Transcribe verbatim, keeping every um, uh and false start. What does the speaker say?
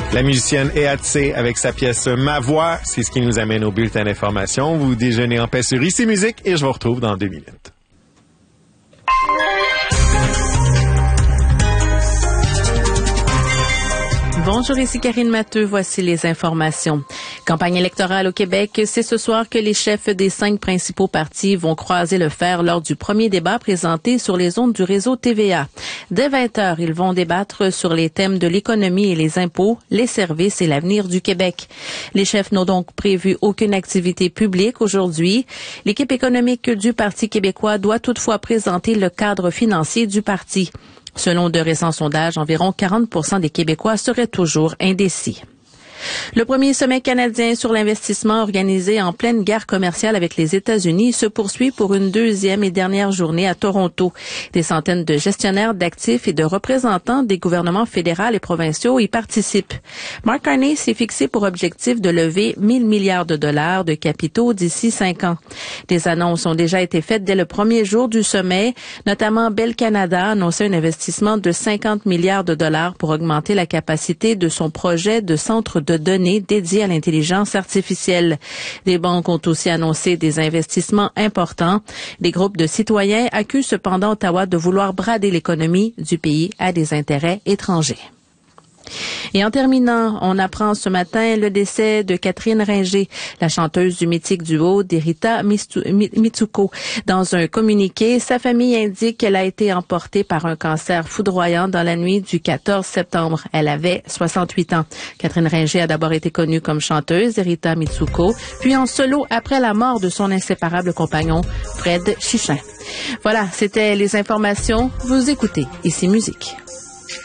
La musicienne Eatse avec sa pièce Ma Voix, c'est ce qui nous amène au bulletin d'information. Vous déjeunez en paix sur Ici Musique et je vous retrouve dans deux minutes. Bonjour, ici Karine Matteux. Voici les informations. Campagne électorale au Québec, c'est ce soir que les chefs des cinq principaux partis vont croiser le fer lors du premier débat présenté sur les ondes du réseau T V A. Dès vingt heures, ils vont débattre sur les thèmes de l'économie et les impôts, les services et l'avenir du Québec. Les chefs n'ont donc prévu aucune activité publique aujourd'hui. L'équipe économique du Parti québécois doit toutefois présenter le cadre financier du parti. Selon de récents sondages, environ quarante pour cent des Québécois seraient toujours indécis. Le premier sommet canadien sur l'investissement organisé en pleine guerre commerciale avec les États-Unis se poursuit pour une deuxième et dernière journée à Toronto. Des centaines de gestionnaires d'actifs et de représentants des gouvernements fédéraux et provinciaux y participent. Mark Carney s'est fixé pour objectif de lever mille milliards de dollars de capitaux d'ici cinq ans. Des annonces ont déjà été faites dès le premier jour du sommet, notamment Bell Canada a annoncé un investissement de cinquante milliards de dollars pour augmenter la capacité de son projet de centre de données dédiées à l'intelligence artificielle. Des banques ont aussi annoncé des investissements importants. Des groupes de citoyens accusent cependant Ottawa de vouloir brader l'économie du pays à des intérêts étrangers. Et en terminant, on apprend ce matin le décès de Catherine Ringer, la chanteuse du mythique duo d'Erita Mitsuko. Dans un communiqué, sa famille indique qu'elle a été emportée par un cancer foudroyant dans la nuit du quatorze septembre. Elle avait soixante-huit ans. Catherine Ringer a d'abord été connue comme chanteuse, Erita Mitsuko, puis en solo après la mort de son inséparable compagnon, Fred Chichin. Voilà, c'était les informations. Vous écoutez Ici Musique.